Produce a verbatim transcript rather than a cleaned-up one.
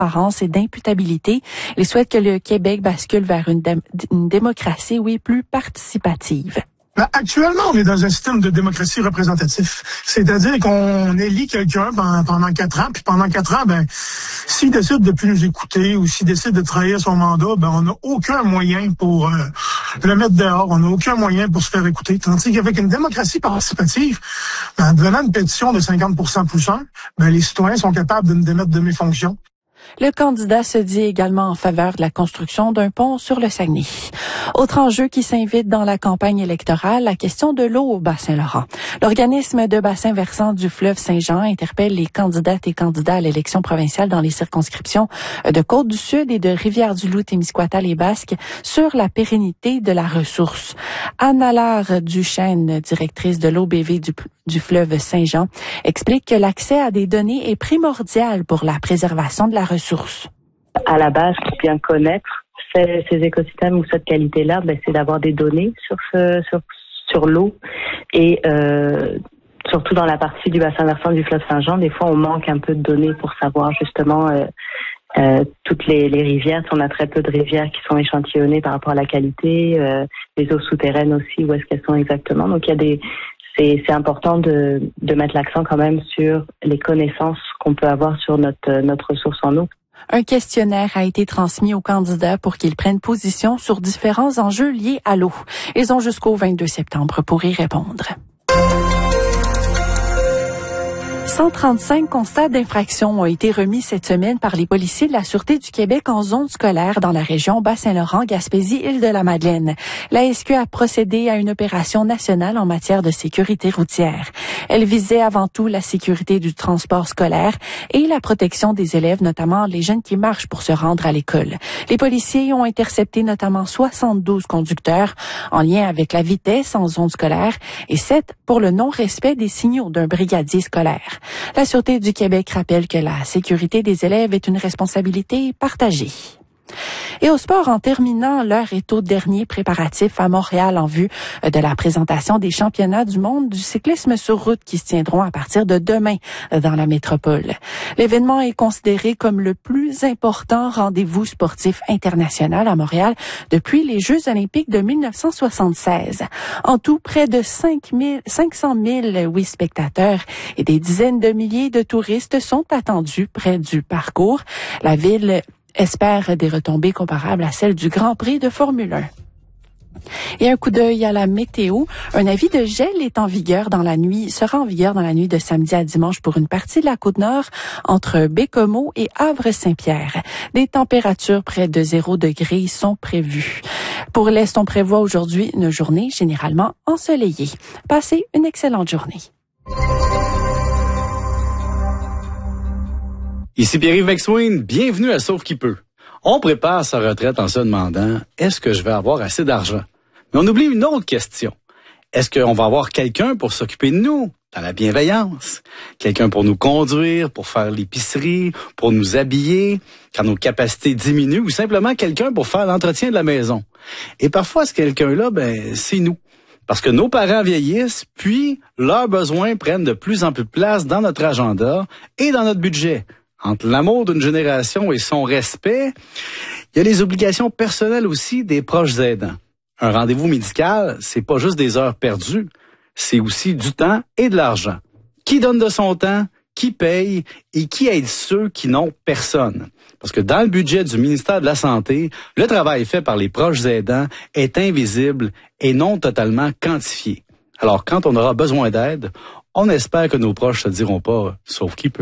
transparence et d'imputabilité. Il souhaite que le Québec bascule vers une, dé- une démocratie, oui, plus participative. Ben, actuellement, on est dans un système de démocratie représentatif. C'est-à-dire qu'on élit quelqu'un pendant, pendant quatre ans, puis pendant quatre ans, ben, s'il décide de plus nous écouter ou s'il décide de trahir son mandat, ben, on n'a aucun moyen pour euh, le mettre dehors. On n'a aucun moyen pour se faire écouter. Tandis qu'avec une démocratie participative, ben, en devenant une pétition de cinquante pour cent plus un, ben, les citoyens sont capables de me démettre de mes fonctions. Le candidat se dit également en faveur de la construction d'un pont sur le Saguenay. Autre enjeu qui s'invite dans la campagne électorale, la question de l'eau au Bas-Saint-Laurent. L'organisme de bassin versant du fleuve Saint-Jean interpelle les candidates et candidats à l'élection provinciale dans les circonscriptions de Côte-du-Sud et de Rivière-du-Loup, Témiscouata, les Basques sur la pérennité de la ressource. Anne-Allard Duchesne, directrice de l'O B V du, du fleuve Saint-Jean, explique que l'accès à des données est primordial pour la préservation de la ressource. À la base, pour bien connaître ces, ces écosystèmes ou cette qualité-là, ben, c'est d'avoir des données sur ce, sur, sur l'eau et euh, surtout dans la partie du bassin versant du fleuve Saint-Jean, des fois on manque un peu de données pour savoir justement euh, euh, toutes les, les rivières. On a très peu de rivières qui sont échantillonnées par rapport à la qualité, euh, les eaux souterraines aussi, où est-ce qu'elles sont exactement. Donc il y a des C'est, c'est important de, de mettre l'accent quand même sur les connaissances qu'on peut avoir sur notre, notre ressource en eau. Un questionnaire a été transmis aux candidats pour qu'ils prennent position sur différents enjeux liés à l'eau. Ils ont jusqu'au vingt-deux septembre pour y répondre. cent trente-cinq constats d'infraction ont été remis cette semaine par les policiers de la Sûreté du Québec en zone scolaire dans la région Bas-Saint-Laurent, Gaspésie, Île-de-la-Madeleine. La S Q a procédé à une opération nationale en matière de sécurité routière. Elle visait avant tout la sécurité du transport scolaire et la protection des élèves, notamment les jeunes qui marchent pour se rendre à l'école. Les policiers ont intercepté notamment soixante-douze conducteurs en lien avec la vitesse en zone scolaire et sept pour le non-respect des signaux d'un brigadier scolaire. La Sûreté du Québec rappelle que la sécurité des élèves est une responsabilité partagée. Et au sport, en terminant, l'heure est au dernier préparatif à Montréal en vue de la présentation des championnats du monde du cyclisme sur route qui se tiendront à partir de demain dans la métropole. L'événement est considéré comme le plus important rendez-vous sportif international à Montréal depuis les Jeux olympiques de mille neuf cent soixante-seize. En tout, près de cinq cent mille oui, spectateurs et des dizaines de milliers de touristes sont attendus près du parcours. La ville espère des retombées comparables à celles du Grand Prix de Formule un. Et un coup d'œil à la météo. Un avis de gel est en vigueur dans la nuit, sera en vigueur dans la nuit de samedi à dimanche pour une partie de la Côte-Nord entre Baie-Comeau et Havre-Saint-Pierre. Des températures près de zéro degré sont prévues. Pour l'Est, on prévoit aujourd'hui une journée généralement ensoleillée. Passez une excellente journée. Ici Pierre-Yves McSween, bienvenue à Sauve qui peut. On prépare sa retraite en se demandant, est-ce que je vais avoir assez d'argent? Mais on oublie une autre question. Est-ce qu'on va avoir quelqu'un pour s'occuper de nous, dans la bienveillance? Quelqu'un pour nous conduire, pour faire l'épicerie, pour nous habiller, quand nos capacités diminuent, ou simplement quelqu'un pour faire l'entretien de la maison? Et parfois, ce quelqu'un-là, ben, c'est nous. Parce que nos parents vieillissent, puis leurs besoins prennent de plus en plus de place dans notre agenda et dans notre budget. Entre l'amour d'une génération et son respect, il y a les obligations personnelles aussi des proches aidants. Un rendez-vous médical, c'est pas juste des heures perdues, c'est aussi du temps et de l'argent. Qui donne de son temps, qui paye et qui aide ceux qui n'ont personne. Parce que dans le budget du ministère de la Santé, le travail fait par les proches aidants est invisible et non totalement quantifié. Alors quand on aura besoin d'aide, on espère que nos proches se diront pas « sauf qui peut ».